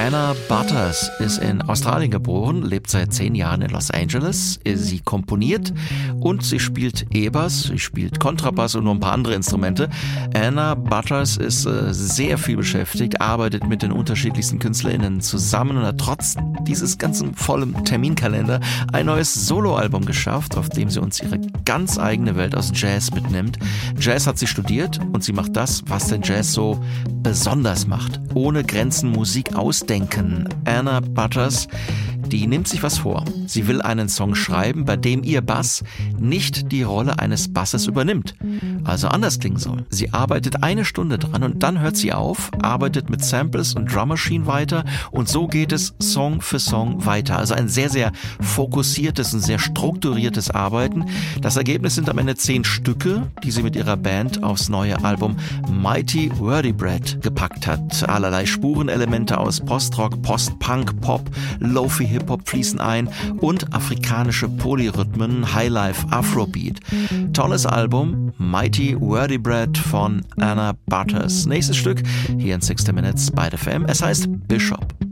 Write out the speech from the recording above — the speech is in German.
Anna Butters ist in Australien geboren, lebt seit 10 Jahren in Los Angeles. Sie komponiert und sie spielt E-Bass, sie spielt Kontrabass und noch ein paar andere Instrumente. Anna Butters ist sehr viel beschäftigt, arbeitet mit den unterschiedlichsten KünstlerInnen zusammen und hat trotz dieses ganzen vollen Terminkalender ein neues Soloalbum geschafft, auf dem sie uns ihre ganz eigene Welt aus Jazz mitnimmt. Jazz hat sie studiert und sie macht das, was den Jazz so besonders macht. Ohne Grenzen Musik ausdenken. Anna Butters, die nimmt sich was vor. Sie will einen Song schreiben, bei dem ihr Bass nicht die Rolle eines Basses übernimmt, also anders klingen soll. Sie arbeitet 1 Stunde dran und dann hört sie auf, arbeitet mit Samples und Drum Machine weiter und so geht es Song für Song weiter. Also ein sehr, sehr fokussiertes und sehr strukturiertes Arbeiten. Das Ergebnis sind am Ende 10 Stücke, die sie mit ihrer Band aufs neue Album Mighty Vertebrate gepackt hat. Allerlei Spurenelemente aus Postrock, Post-Punk, Pop, Lo-Fi Hip-Hop fließen ein und afrikanische Polyrhythmen, Highlife, Afrobeat. Tolles Album, Mighty Vertebrate von Anna Butters. Nächstes Stück hier in 60 Minutes bei The FM. Es heißt Bishop.